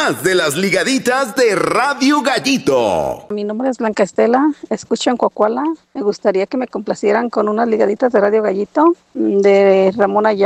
más de las ligaditas de Radio Gallito. Mi nombre es Blanca Estela, escucho en Coahuila. Me gustaría que me complacieran con unas ligaditas de Radio Gallito de Ramón Ayala.